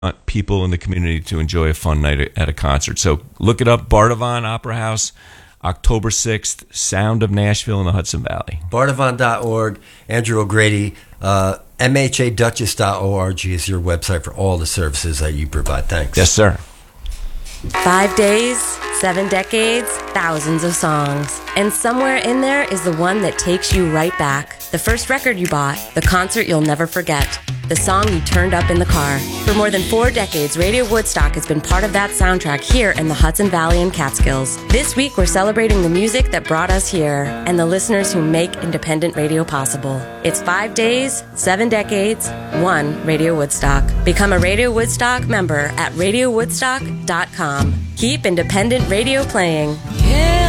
people in the community to enjoy a fun night at a concert. So look it up, Bardavon Opera House, October 6th, Sound of Nashville in the Hudson Valley. Bardavon.org, Andrew O'Grady, MHADuchess.org is your website for all the services that you provide. Thanks. Yes, sir. 5 days, 7 decades, thousands of songs. And somewhere in there is the one that takes you right back. The first record you bought, the concert you'll never forget, the song you turned up in the car. For more than 4 decades, Radio Woodstock has been part of that soundtrack here in the Hudson Valley and Catskills. This week, we're celebrating the music that brought us here and the listeners who make independent radio possible. It's 5 days, 7 decades, 1 Radio Woodstock. Become a Radio Woodstock member at radiowoodstock.com. Keep independent radio playing. Yeah.